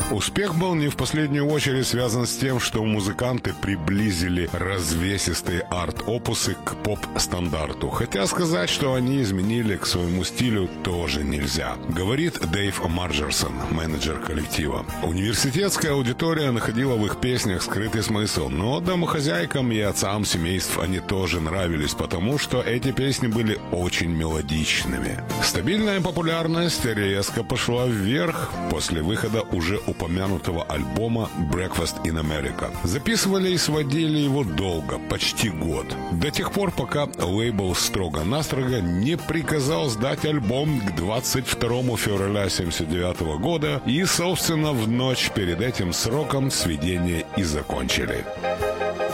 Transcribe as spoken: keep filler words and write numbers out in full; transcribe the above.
Успех был не в последнюю очередь связан с тем, что музыканты приблизили развесистые арт-опусы к поп-стандарту. Хотя сказать, что они изменили к своему стилю, тоже нельзя. Говорит Дэйв Марджерсон, менеджер коллектива. Университетская аудитория находила в их песнях скрытый смысл, но домохозяйкам и отцам семейств они тоже нравились, потому что эти песни были очень мелодичными. Стабильная популярность резко пошла вверх после выхода уже упомянутого альбома «Breakfast in America». Записывали и сводили его долго, почти год. До тех пор, пока лейбл строго-настрого не приказал сдать альбом к двадцать второму февраля семьдесят девятого года, и, собственно, в ночь перед этим сроком сведения и закончили.